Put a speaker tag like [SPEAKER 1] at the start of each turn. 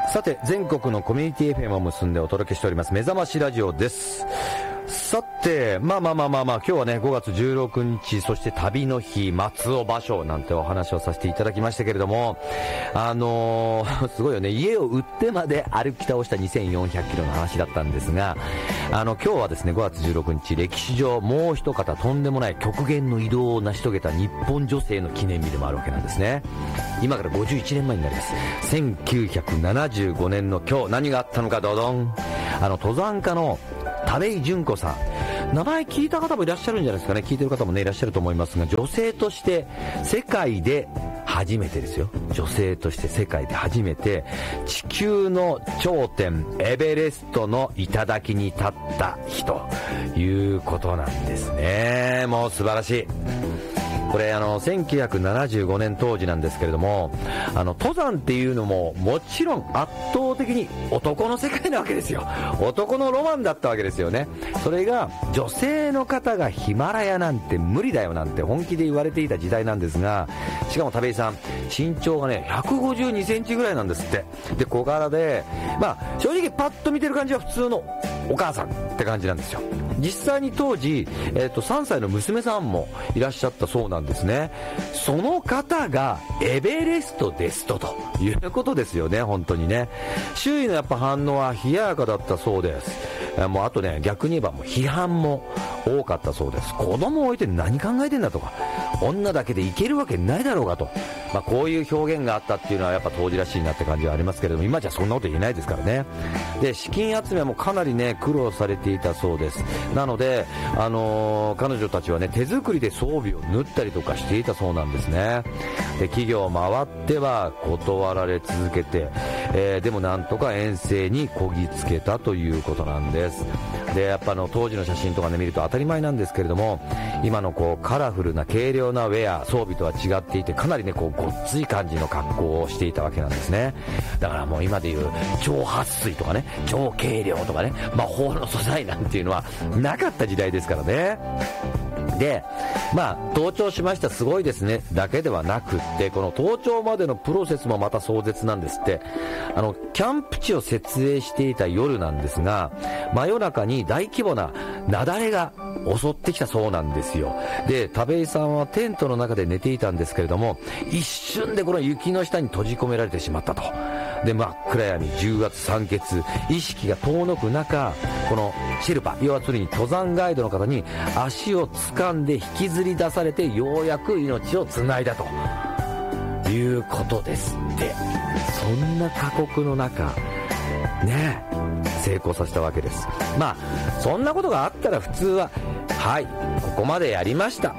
[SPEAKER 1] さて、全国のコミュニティ FM を結んでお届けしております目覚ましラジオです。さて、今日はね、5月16日、そして旅の日、松尾芭蕉なんてお話をさせていただきましたけれども、すごいよね、家を売ってまで歩き倒した2400キロの話だったんですが、今日はですね、5月16日、歴史上もう一方とんでもない極限の移動を成し遂げた日本女性の記念日でもあるわけなんですね。今から51年前になります。1975年の今日、何があったのか、ドドン。登山家の田部井純子さん、名前聞いた方もいらっしゃるんじゃないですかね。聞いてる方もねいらっしゃると思いますが、女性として世界で初めてですよ。女性として世界で初めて地球の頂点エベレストの頂に立った日ということなんですね。もう素晴らしい。これ1975年当時なんですけれども、登山っていうのももちろん圧倒的に男の世界なわけですよ。男のロマンだったわけですよね。それが女性の方がヒマラヤなんて無理だよなんて本気で言われていた時代なんですが、しかも田部井さん身長がね152センチぐらいなんですって。で、小柄で、正直パッと見てる感じは普通のお母さんって感じなんですよ。実際に当時、3歳の娘さんもいらっしゃったそうなんですね。その方がエベレストですということですよね。本当にね、周囲のやっぱ反応は冷ややかだったそうです。もうあとね、逆に言えばもう批判も多かったそうです。子供を置いて何考えてんだとか、女だけでいけるわけないだろうかと、こういう表現があったっていうのはやっぱ当時らしいなって感じはありますけれども、今じゃそんなこと言えないですからね。で、資金集めもかなりね苦労されていたそうです。なので、彼女たちはね手作りで装備を縫ったりとかしていたそうなんですね。で、企業を回っては断られ続けて、でもなんとか遠征にこぎつけたということなんです。で、やっぱ当時の写真とかね見ると当たり前なんですけれども、今のカラフルな軽量なウェア装備とは違っていて、かなりねごっつい感じの格好をしていたわけなんですね。だからもう今でいう超撥水とかね超軽量とかね魔法の素材なんていうのはなかった時代ですからね。で、登頂しましたすごいですねだけではなくって、この登頂までのプロセスもまた壮絶なんですって。キャンプ地を設営していた夜なんですが、真夜中に大規模な雪崩が襲ってきたそうなんですよ。で、田部井さんはテントの中で寝ていたんですけれども、一瞬でこの雪の下に閉じ込められてしまったと。で、真っ暗闇、重圧、酸欠、意識が遠のく中、このシェルパ、要はつまり登山ガイドの方に足を掴んで引きずり出されて、ようやく命をつないだということですって。そんな過酷の中ね成功させたわけです。そんなことがあったら普通は、はい、ここまでやりました、